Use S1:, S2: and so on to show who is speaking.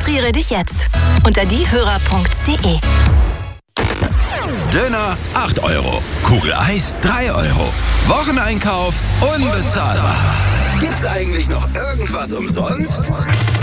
S1: Registriere dich jetzt unter diehörer.de.
S2: Döner 8 Euro, Kugel Eis 3 Euro, Wocheneinkauf unbezahlbar. Gibt's eigentlich noch irgendwas umsonst?